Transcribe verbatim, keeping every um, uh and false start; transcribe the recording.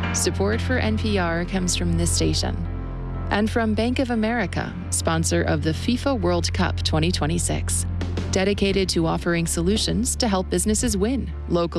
Support for N P R comes from this station and from Bank of America, sponsor of the FIFA World Cup twenty twenty-six, dedicated to offering solutions to help businesses win locally.